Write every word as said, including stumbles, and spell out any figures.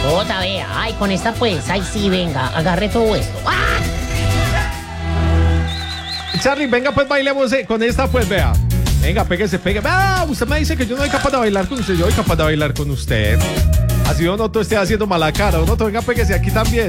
Otra vez, ay, con esta pues, ay sí, venga, agarre todo esto. ¡Ah! Charlie, venga pues bailemos eh, con esta pues, vea. Venga, péguese, péguese. Ah, usted me dice que yo no soy capaz de bailar con usted, yo soy capaz de bailar con usted. Así o no, tú esté haciendo mala cara, o no, venga, péguese aquí también.